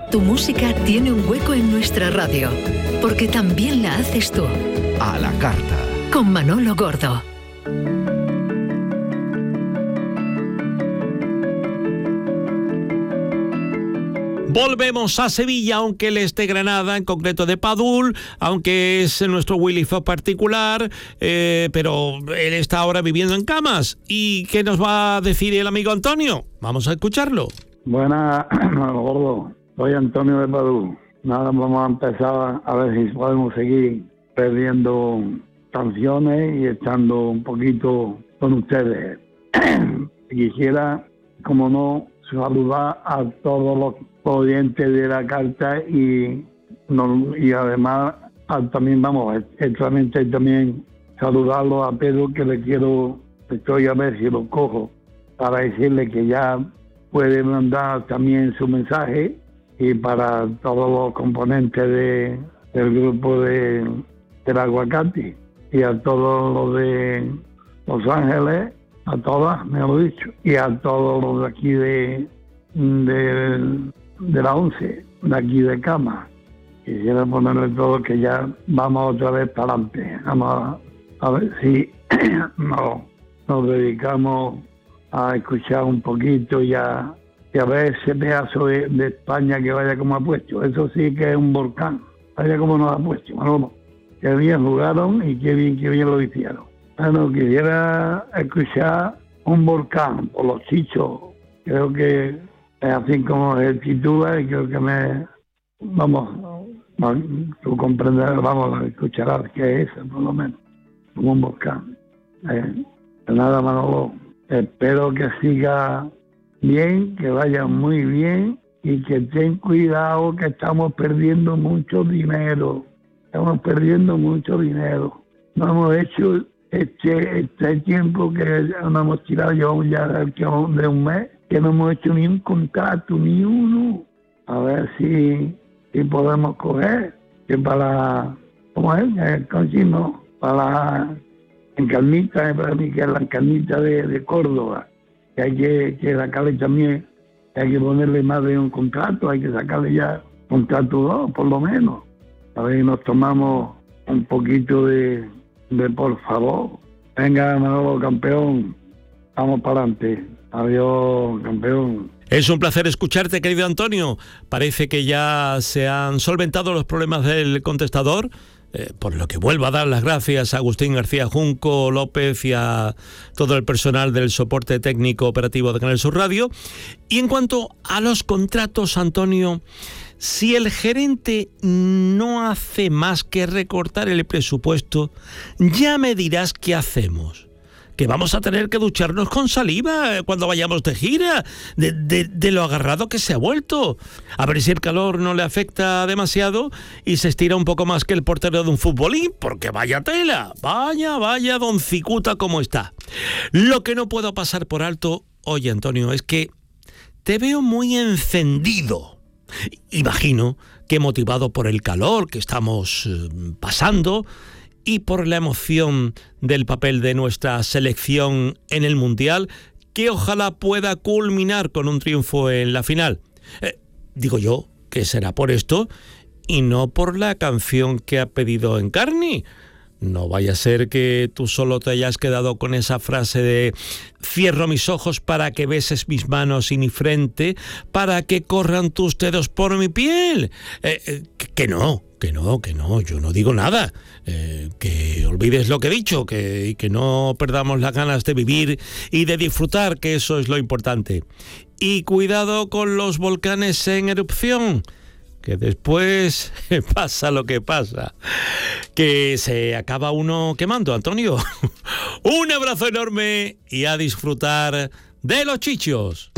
Tu música tiene un hueco en nuestra radio, porque también la haces tú. A la carta. Con Manolo Gordo. Volvemos a Sevilla, aunque él esté de Granada, en concreto de Padul, aunque es nuestro Willy Fox particular, pero él está ahora viviendo en Camas. ¿Y qué nos va a decir el amigo Antonio? Vamos a escucharlo. Buenas, Gordo. Soy Antonio de Padul. Nada, vamos a empezar a ver si podemos seguir perdiendo canciones y estando un poquito con ustedes. Quisiera, como no, saludar a todos los oyentes de la carta y además también también saludarlo a Pedro, que le quiero, estoy a ver si lo cojo para decirle que ya puede mandar también su mensaje, y para todos los componentes del grupo del Aguacate y a todos los de Los Ángeles, a todas, me lo he dicho, y a todos los de aquí de la 11, de aquí de Cama. Quisiera ponerle todo, que ya vamos otra vez para adelante. Vamos a ver si nos dedicamos a escuchar un poquito y a ver ese pedazo de España que vaya como ha puesto. Eso sí que es un volcán. Vaya como nos ha puesto. Bueno, qué bien jugaron y qué bien lo hicieron. Bueno, quisiera escuchar un volcán por Los Chichos. Creo que es así como se titula, y creo que tú comprenderás, vamos a escuchar qué es, por lo menos, como un volcán. Nada, Manolo, espero que siga bien, que vaya muy bien, y que ten cuidado, que estamos perdiendo mucho dinero. No hemos hecho este tiempo que no hemos tirado, llevamos ya de un mes, que no hemos hecho ni un contrato, ni uno. A ver si podemos coger, que para, ¿cómo es? ¿No? Para Encarnita, para mí que es la Encarnita de Córdoba, que hay que sacarle también, hay que ponerle más de un contrato, hay que sacarle ya contrato 2, por lo menos. A ver si nos tomamos un poquito de por favor. Venga, Manolo, campeón, vamos para adelante. Adiós, campeón. Es un placer escucharte, querido Antonio. Parece que ya se han solventado los problemas del contestador, por lo que vuelvo a dar las gracias a Agustín García Junco López y a todo el personal del soporte técnico operativo de Canal Sur Radio. Y en cuanto a los contratos, Antonio, si el gerente no hace más que recortar el presupuesto, ya me dirás qué hacemos. Que vamos a tener que ducharnos con saliva cuando vayamos de gira, de lo agarrado que se ha vuelto. A ver si el calor no le afecta demasiado y se estira un poco más que el portero de un futbolín, porque vaya tela, vaya don Cicuta cómo está. Lo que no puedo pasar por alto, oye Antonio, es que te veo muy encendido. Imagino que motivado por el calor que estamos pasando y por la emoción del papel de nuestra selección en el Mundial, que ojalá pueda culminar con un triunfo en la final. Digo yo que será por esto y no por la canción que ha pedido Encarni. No vaya a ser que tú solo te hayas quedado con esa frase de cierro mis ojos para que beses mis manos y mi frente, para que corran tus dedos por mi piel. Que no, yo no digo nada. Que olvides lo que he dicho, y que no perdamos las ganas de vivir y de disfrutar, que eso es lo importante. Y cuidado con los volcanes en erupción, que después pasa lo que pasa, que se acaba uno quemando, Antonio. Un abrazo enorme y a disfrutar de Los Chichos.